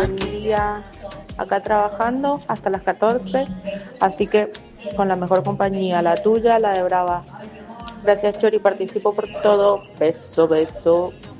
todo el día acá trabajando hasta las 14, así que con la mejor compañía, la tuya, la de Brava. Gracias, Chori, participo por todo. Beso, beso.